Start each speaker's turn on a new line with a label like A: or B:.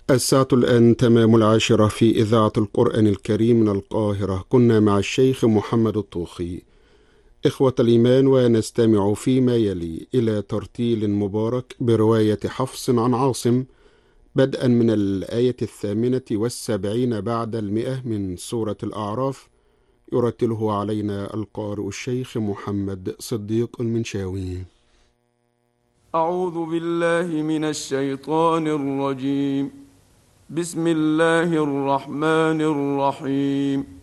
A: الساعة الآن تمام 10 في إذاعة القرآن الكريم من القاهرة. كنا مع الشيخ محمد الطوخي إخوة الإيمان، ونستمع فيما يلي إلى ترتيل مبارك برواية حفص عن عاصم بدءا من الآية 78 بعد 100 من سورة الأعراف. يرتله علينا القارئ الشيخ محمد صديق المنشاوي.
B: أعوذ بالله من الشيطان الرجيم. بسم الله الرحمن الرحيم.